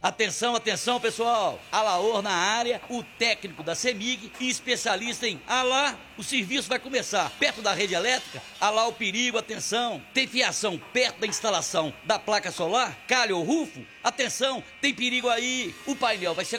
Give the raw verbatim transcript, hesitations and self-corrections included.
Atenção, atenção, pessoal. Alaor na área, o técnico da CEMIG e especialista em Alá. O serviço vai começar perto da rede elétrica. Alá o perigo, atenção. Tem fiação perto da instalação da placa solar? Calha ou rufo? Atenção, tem perigo aí. O painel vai ser